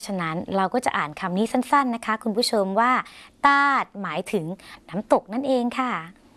ฉะนั้นเราก็จะอ่านคำนี้สั้นๆนะคะคุณผู้ชมว่าตาดหมายถึงน้ำตกนั่นเองค่ะ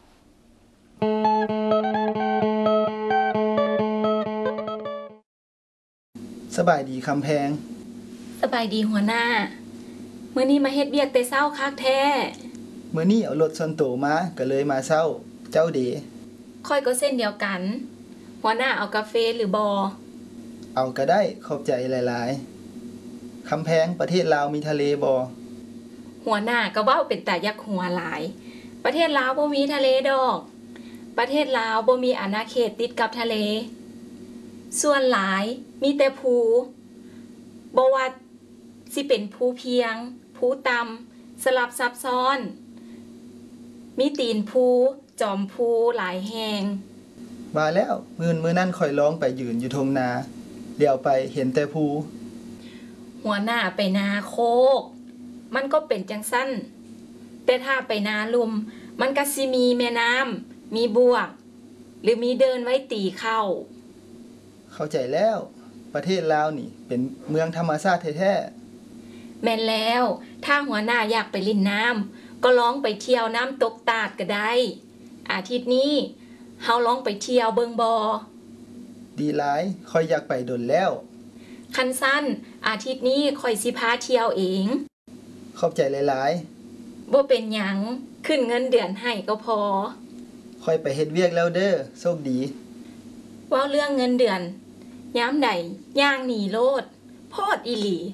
สบายดีคำแพงสบายดีหัวหน้ามื้อนี้มาเฮ็ดเวียกแต่เช้าคักแท้มื้อนี้เอารถส่วนตัวมาก็เลยมาเช้าเจ้าเดค่อยก็เส้นเดียวกันหัวหน้าเอากาแฟหรือบ่เอาก็ได้ขอบใจหลายๆคำแพงประเทศลาวมีทะเลบ่หัวหน้าก็เว้าเป็นตายักหัวหลายประเทศลาวบ่มีทะเลดอกประเทศลาวบ่มีอาณาเขตติดกับทะเลส่วนหลายมีแต่ภูบ่ว่าสิเป็นภูเพียงภูต่ำสลับซับซ้อนมีตีนภูจอมภูหลายแห่งว่าแล้วมื้อนั้นข่อยร้องไปยืนอยู่ทงนาเลี้ยวไปเห็นแต่ภูหัวหน้าไปนาโคกมันก็เป็นจังซั่นแต่ถ้าไปนาลุมมันก็สิมีแม่น้ำมีบวกหรือมีเดินไว้ตีเข้าใจแล้วประเทศลาวนี่เป็นเมืองธรรมชาติแท้ๆแม่นแล้วถ้าหัวหน้าอยากไปลิ่นน้ำก็ลองไปเที่ยวน้ำตกตาดก็ได้อาทิตย์นี้เฮาลองไปเที่ยวเบิงบ่ดีหลายข่อยอยากไปดนแล้วคันสั้นอาทิตย์นี้ข่อยสิพาเที่ยวเองขอบใจหลายๆบ่เป็นหยังขึ้นเงินเดือนให้ก็พอข่อยไปเฮ็ดเวียกแล้วเด้อโชคดีเว้าเรื่องเงินเดือนยามใดย่างหนีโลดโพดอีหลี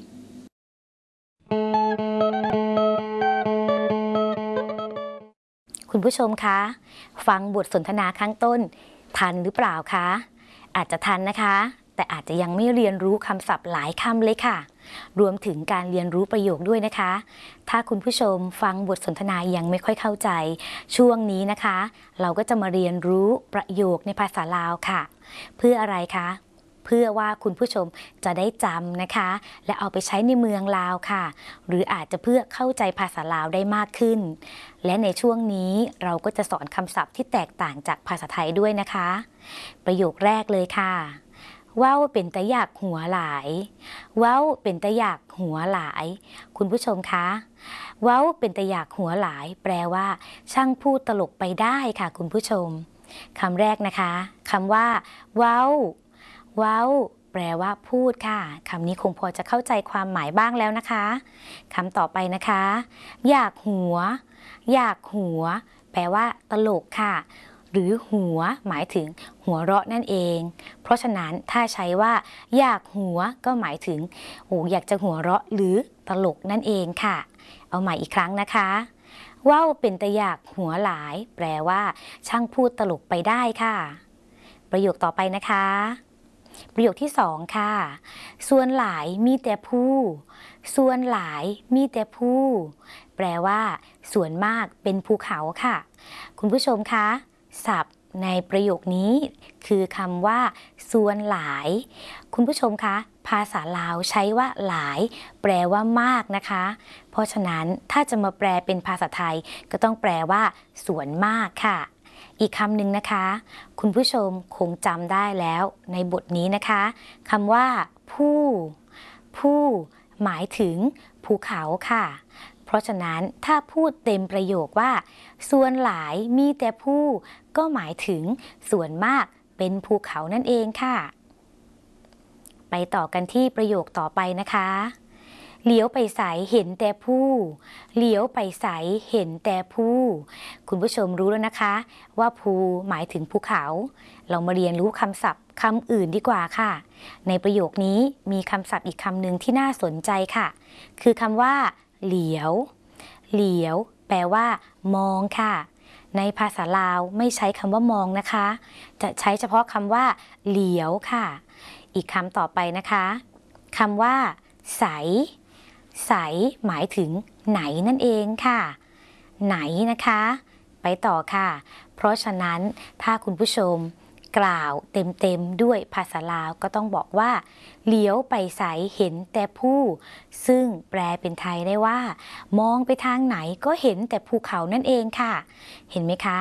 คุณผู้ชมคะฟังบทสนทนาข้างต้นทันหรือเปล่าคะอาจจะทันนะคะแต่อาจจะยังไม่เรียนรู้คำศัพท์หลายคำเลยค่ะรวมถึงการเรียนรู้ประโยคด้วยนะคะถ้าคุณผู้ชมฟังบทสนทนายังไม่ค่อยเข้าใจช่วงนี้นะคะเราก็จะมาเรียนรู้ประโยคในภาษาลาวค่ะเพื่ออะไรคะเพื่อว่าคุณผู้ชมจะได้จำนะคะและเอาไปใช้ในเมืองลาวค่ะหรืออาจจะเพื่อเข้าใจภาษาลาวได้มากขึ้นและในช่วงนี้เราก็จะสอนคำศัพท์ที่แตกต่างจากภาษาไทยด้วยนะคะประโยคแรกเลยค่ะเว้าเป็นตะอยากหัวหลายเว้าเป็นตะอยากหัวหลายคุณผู้ชมคะเว้าเป็นตะอยากหัวหลายแปลว่าช่างพูดตลกไปได้ค่ะคุณผู้ชมคำแรกนะคะคำว่าเว้าเว้าแปลว่าพูดค่ะคำนี้คงพอจะเข้าใจความหมายบ้างแล้วนะคะคำต่อไปนะคะอยากหัวอยากหัวแปลว่าตลกค่ะหรือหัวหมายถึงหัวเราะนั่นเองเพราะฉะนั้นถ้าใช้ว่าอยากหัวก็หมายถึงอยากจะหัวเราะหรือตลกนั่นเองค่ะเอาใหม่อีกครั้งนะคะเว้าเป็นตะอยากหัวหลายแปลว่าช่างพูดตลกไปได้ค่ะประโยคต่อไปนะคะประโยคที่สองค่ะส่วนหลายมีแต่ผู้ส่วนหลายมีแต่ผู้แปลว่าส่วนมากเป็นภูเขาค่ะคุณผู้ชมคะศัพท์ในประโยคนี้คือคำว่าส่วนหลายคุณผู้ชมคะภาษาลาวใช้ว่าหลายแปลว่ามากนะคะเพราะฉะนั้นถ้าจะมาแปลเป็นภาษาไทยก็ต้องแปลว่าส่วนมากค่ะอีกคำหนึ่งนะคะคุณผู้ชมคงจำได้แล้วในบทนี้นะคะคำว่าผู้หมายถึงภูเขาค่ะเพราะฉะนั้นถ้าพูดเต็มประโยคว่าส่วนหลายมีแต่ผู้ก็หมายถึงส่วนมากเป็นภูเขานั่นเองค่ะไปต่อกันที่ประโยคต่อไปนะคะเลี้ยวไปใสเห็นแต่ผู้เลี้ยวไปใสเห็นแต่ผู้คุณผู้ชมรู้แล้วนะคะว่าภูหมายถึงภูเขาเรามาเรียนรู้คำศัพท์คำอื่นดีกว่าค่ะในประโยคนี้มีคำศัพท์อีกคำหนึ่งที่น่าสนใจค่ะคือคำว่าเหลียวเหลียวแปลว่ามองค่ะในภาษาลาวไม่ใช้คำว่ามองนะคะจะใช้เฉพาะคำว่าเหลียวค่ะอีกคำต่อไปนะคะคำว่าใสใสหมายถึงไหนนั่นเองค่ะไหนนะคะไปต่อค่ะเพราะฉะนั้นถ้าคุณผู้ชมกล่าวเต็มๆด้วยภาษาลาวก็ต้องบอกว่าเลี้ยวไปใสเห็นแต่ผู้ซึ่งแปลเป็นไทยได้ว่ามองไปทางไหนก็เห็นแต่ภูเขานั่นเองค่ะเห็นไหมคะเ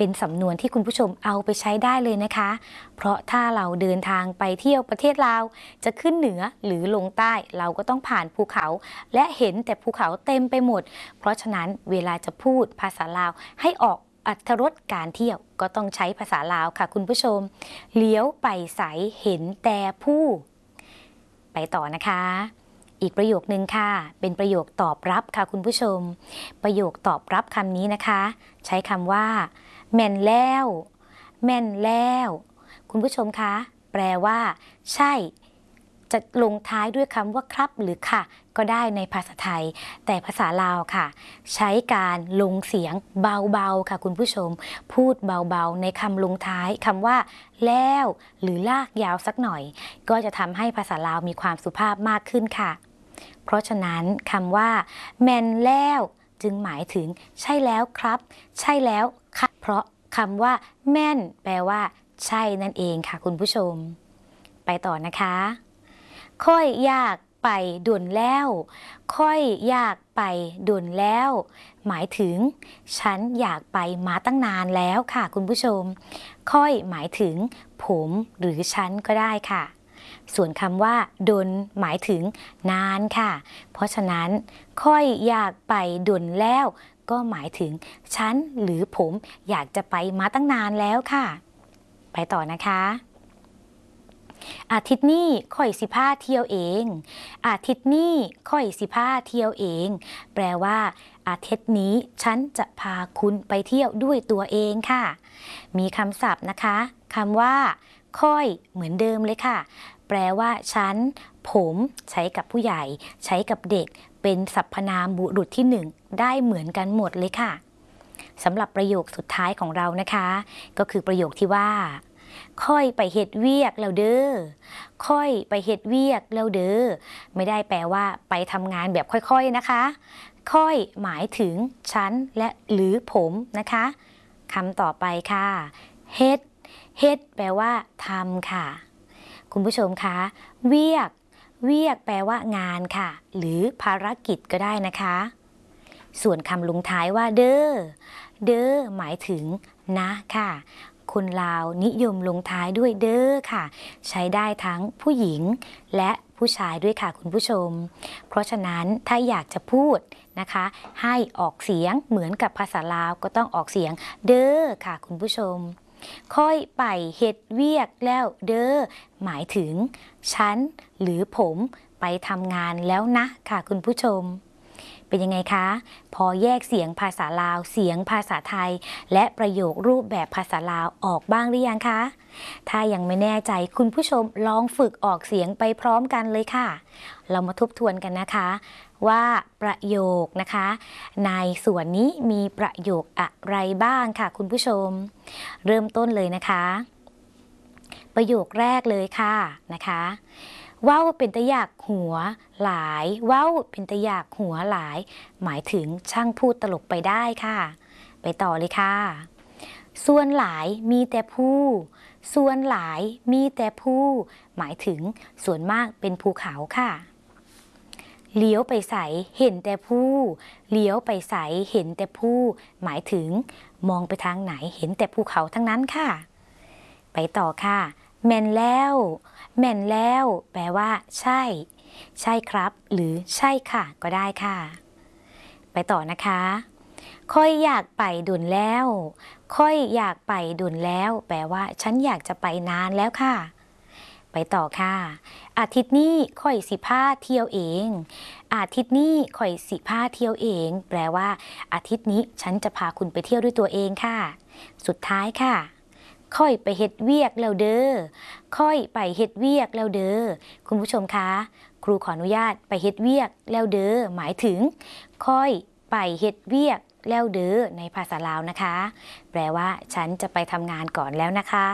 เป็นสำนวนที่คุณผู้ชมเอาไปใช้ได้เลยนะคะ เพราะถ้าเราเดินทางไปเที่ยวประเทศลาวจะขึ้นเหนือหรือลงใต้เราก็ต้องผ่านภูเขาและเห็นแต่ภูเขาเต็มไปหมดเพราะฉะนั้นเวลาจะพูดภาษาลาวให้ออกอรรถรสการเที่ยวก็ต้องใช้ภาษาลาวค่ะคุณผู้ชมเลี้ยวไปใสเห็นแต่ผู้ไปต่อนะคะอีกประโยคนึงค่ะเป็นประโยคตอบรับค่ะคุณผู้ชมประโยคตอบรับคำนี้นะคะใช้คำว่าแม่นแล้วแม่นแล้วคุณผู้ชมคะแปลว่าใช่จะลงท้ายด้วยคำว่าครับหรือค่ะก็ได้ในภาษาไทยแต่ภาษาลาวค่ะใช้การลงเสียงเบาๆค่ะคุณผู้ชมพูดเบาๆในคำลงท้ายคำว่าแล้วหรือลากยาวสักหน่อยก็จะทำให้ภาษาลาวมีความสุภาพมากขึ้นค่ะเพราะฉะนั้นคำว่าแม่นแล้วจึงหมายถึงใช่แล้วครับใช่แล้วค่ะเพราะคำว่าแม่นแปลว่าใช่นั่นเองค่ะคุณผู้ชมไปต่อนะคะค่อยอยากไปด่วนแล้วค่อยอยากไปด่วนแล้วหมายถึงฉันอยากไปมาตั้งนานแล้วค่ะคุณผู้ชมค่อยหมายถึงผมหรือฉันก็ได้ค่ะส่วนคำว่าด่วนหมายถึงนานค่ะเพราะฉะนั้นค่อยอยากไปด่วนแล้วก็หมายถึงฉันหรือผมอยากจะไปมาตั้งนานแล้วค่ะไปต่อนะคะอาทิตย์นี้ค่อยสิพาเที่ยวเองอาทิตย์นี้ค่อยสิพาเที่ยวเองแปลว่าอาทิตย์นี้ฉันจะพาคุณไปเที่ยวด้วยตัวเองค่ะมีคำศัพท์นะคะคำว่าค่อยเหมือนเดิมเลยค่ะแปลว่าฉันผมใช้กับผู้ใหญ่ใช้กับเด็กเป็นสรรพนามบุรุษที่หนึ่งได้เหมือนกันหมดเลยค่ะสำหรับประโยคสุดท้ายของเรานะคะก็คือประโยคที่ว่าค่อยไปเฮ็ดเวียกแล้วเด้อค่อยไปเฮ็ดเวียกแล้วเด้อไม่ได้แปลว่าไปทำงานแบบค่อยๆนะคะค่อยหมายถึงฉันและหรือผมนะคะคำต่อไปค่ะเฮ็ดเฮ็ดแปลว่าทำค่ะคุณผู้ชมคะเวียกเวียกแปลว่างานค่ะหรือภารกิจก็ได้นะคะส่วนคำลงท้ายว่าเด้อเด้อหมายถึงนะค่ะคนลาวนิยมลงท้ายด้วยเด้อค่ะใช้ได้ทั้งผู้หญิงและผู้ชายด้วยค่ะคุณผู้ชมเพราะฉะนั้นถ้าอยากจะพูดนะคะให้ออกเสียงเหมือนกับภาษาลาวก็ต้องออกเสียงเด้อค่ะคุณผู้ชมค่อยไปเฮ็ดเวียกแล้วเด้อหมายถึงฉันหรือผมไปทำงานแล้วนะค่ะคุณผู้ชมเป็นยังไงคะพอแยกเสียงภาษาลาวเสียงภาษาไทยและประโยครูปแบบภาษาลาวออกบ้างหรือยังคะถ้ายังไม่แน่ใจคุณผู้ชมลองฝึกออกเสียงไปพร้อมกันเลยค่ะเรามาทบทวนกันนะคะว่าประโยคนะคะในส่วนนี้มีประโยคอะไรบ้างค่ะคุณผู้ชมเริ่มต้นเลยนะคะประโยคแรกเลยค่ะนะคะว้าวเป็นตะอยากหัวหลายว้าวเป็นตะอยากหัวหลายหมายถึงช่างพูดตลกไปได้ค่ะไปต่อเลยค่ะส่วนหลายมีแต่ผู้ส่วนหลายมีแต่ผู้หมายถึงส่วนมากเป็นภูเขาค่ะเลี้ยวไปใสเห็นแต่ผู้เลี้ยวไปใสเห็นแต่ผู้หมายถึงมองไปทางไหนเห็นแต่ภูเขาทั้งนั้นค่ะไปต่อค่ะแม่นแล้วแม่นแล้วแปลว่าใช่ใช่ครับหรือใช่ค่ะก็ได้ค่ะไปต่อนะคะค่อยอยากไปด่วนแล้วค่อยอยากไปด่วนแล้วแปลว่าฉันอยากจะไปนานแล้วค่ะไปต่อค่ะอาทิตย์นี้ค่อยสิพาเที่ยวเองอาทิตย์นี้ค่อยสิพาเที่ยวเองแปลว่าอาทิตย์นี้ฉันจะพาคุณไปเที่ยวด้วยตัวเองค่ะสุดท้ายค่ะค่อยไปเฮ็ดเวียกแล้วเด้อค่อยไปเฮ็ดเวียกแล้วเด้อคุณผู้ชมคะครูขออนุญาตไปเฮ็ดเวียกแล้วเด้อหมายถึงค่อยไปเฮ็ดเวียกแล้วเด้อในภาษาลาวนะคะแปลว่าฉันจะไปทำงานก่อนแล้วนะคะ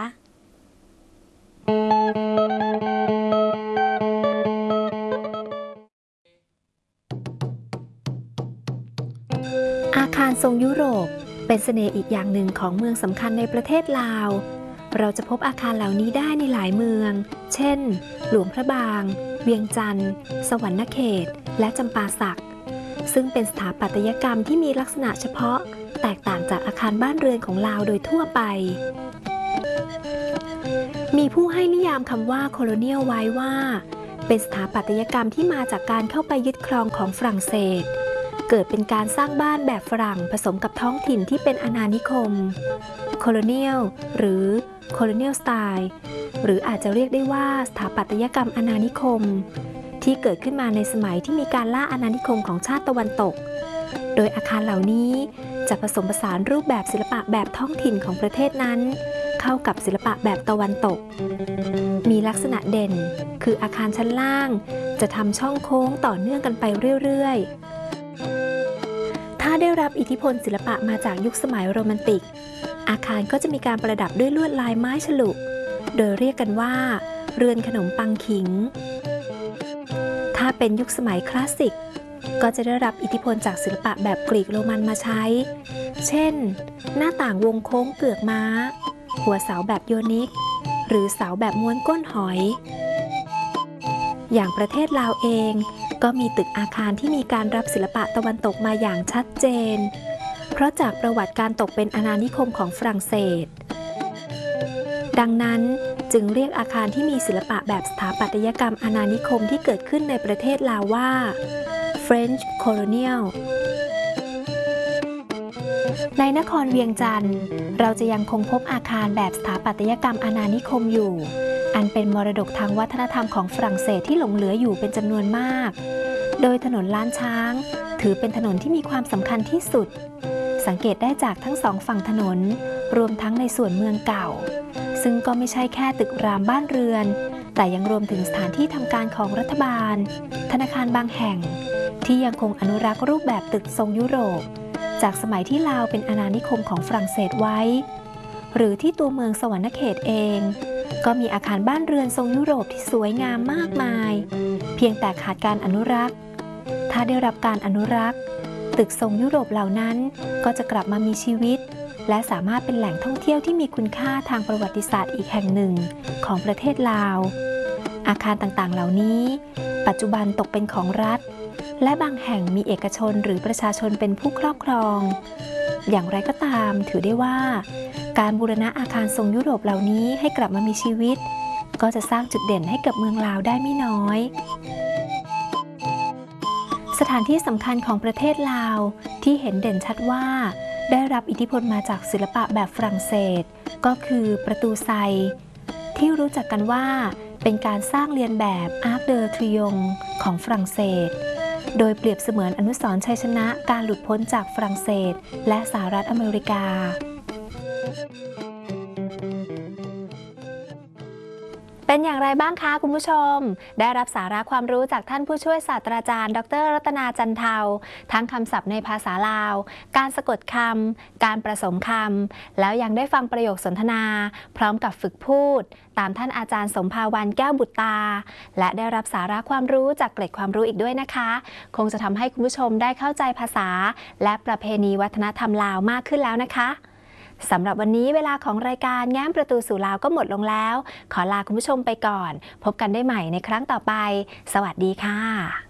อาคารทรงยุโรปเป็นเสน่ห์อีกอย่างหนึ่งของเมืองสำคัญในประเทศลาวเราจะพบอาคารเหล่านี้ได้ในหลายเมืองเช่นหลวงพระบางเวียงจันทร์สวรรณเขตและจำปาสักซึ่งเป็นสถาปัตยกรรมที่มีลักษณะเฉพาะแตกต่างจากอาคารบ้านเรือนของลาวโดยทั่วไปมีผู้ให้นิยามคำว่าโคโลเนียลไว้ว่าเป็นสถาปัตยกรรมที่มาจากการเข้าไปยึดครองของฝรั่งเศสเกิดเป็นการสร้างบ้านแบบฝรั่งผสมกับท้องถิ่นที่เป็นอาณานิคมโคโลเนียลหรือโคโลเนียลสไตล์หรืออาจจะเรียกได้ว่าสถาปัตยกรรมอาณานิคมที่เกิดขึ้นมาในสมัยที่มีการล่าอาณานิคมของชาติตะวันตกโดยอาคารเหล่านี้จะผสมผสานรูปแบบศิลปะแบบท้องถิ่นของประเทศนั้นเข้ากับศิลปะแบบตะวันตกมีลักษณะเด่นคืออาคารชั้นล่างจะทำช่องโค้งต่อเนื่องกันไปเรื่อยๆถ้าได้รับอิทธิพลศิลปะมาจากยุคสมัยโรแมนติกอาคารก็จะมีการประดับด้วยลวดลายไม้ฉลุโดยเรียกกันว่าเรือนขนมปังขิงถ้าเป็นยุคสมัยคลาสสิกก็จะได้รับอิทธิพลจากศิลปะแบบกรีกโรมันมาใช้เช่นหน้าต่างวงโค้งเกือกม้าหัวเสาแบบโยนิกหรือเสาแบบม้วนก้นหอยอย่างประเทศลาวเองก็มีตึกอาคารที่มีการรับศิลปะตะวันตกมาอย่างชัดเจนเพราะจากประวัติการตกเป็นอาณานิคมของฝรั่งเศสดังนั้นจึงเรียกอาคารที่มีศิลปะแบบสถาปัตยกรรมอาณานิคมที่เกิดขึ้นในประเทศลาวว่า French Colonial ในนครเวียงจันทร์เราจะยังคงพบอาคารแบบสถาปัตยกรรมอาณานิคมอยู่อันเป็นมรดกทางวัฒนธรรมของฝรั่งเศสที่หลงเหลืออยู่เป็นจำนวนมากโดยถนนล้านช้างถือเป็นถนนที่มีความสำคัญที่สุดสังเกตได้จากทั้งสองฝั่งถนนรวมทั้งในส่วนเมืองเก่าซึ่งก็ไม่ใช่แค่ตึกรามบ้านเรือนแต่ยังรวมถึงสถานที่ทำการของรัฐบาลธนาคารบางแห่งที่ยังคงอนุรักษ์รูปแบบตึกทรงยุโรปจากสมัยที่ลาวเป็นอาณานิคมของฝรั่งเศสไว้หรือที่ตัวเมืองสวรรณเขตเองก็มีอาคารบ้านเรือนทรงยุโรปที่สวยงามมากมายเพียงแต่ขาดการอนุรักษ์ถ้าได้รับการอนุรักษ์ตึกทรงยุโรปเหล่านั้นก็จะกลับมามีชีวิตและสามารถเป็นแหล่งท่องเที่ยวที่มีคุณค่าทางประวัติศาสตร์อีกแห่งหนึ่งของประเทศลาวอาคารต่างๆเหล่านี้ปัจจุบันตกเป็นของรัฐและบางแห่งมีเอกชนหรือประชาชนเป็นผู้ครอบครองอย่างไรก็ตามถือได้ว่าการบูรณะอาคารทรงยุโรปเหล่านี้ให้กลับมามีชีวิตก็จะสร้างจุดเด่นให้กับเมืองลาวได้ไม่น้อยสถานที่สำคัญของประเทศลาวที่เห็นเด่นชัดว่าได้รับอิทธิพลมาจากศิลปะแบบฝรั่งเศสก็คือประตูไซที่รู้จักกันว่าเป็นการสร้างเลียนแบบ Arc de Triomphe ของฝรั่งเศสโดยเปรียบเสมือนอนุสรณ์ชัยชนะการหลุดพ้นจากฝรั่งเศสและสหรัฐอเมริกาเป็นอย่างไรบ้างคะคุณผู้ชมได้รับสาระความรู้จากท่านผู้ช่วยศาสตราจารย์ดร.รัตนาจันเทาทั้งคำศัพท์ในภาษาลาวการสะกดคำการผสมคำแล้วยังได้ฟังประโยคสนทนาพร้อมกับฝึกพูดตามท่านอาจารย์สมภาวันแก้วบุตรตาและได้รับสาระความรู้จากเกร็ดความรู้อีกด้วยนะคะคงจะทำให้คุณผู้ชมได้เข้าใจภาษาและประเพณีวัฒนธรรมลาวมากขึ้นแล้วนะคะสำหรับวันนี้เวลาของรายการแง้มประตูสู่ลาวก็หมดลงแล้วขอลาคุณผู้ชมไปก่อนพบกันได้ใหม่ในครั้งต่อไปสวัสดีค่ะ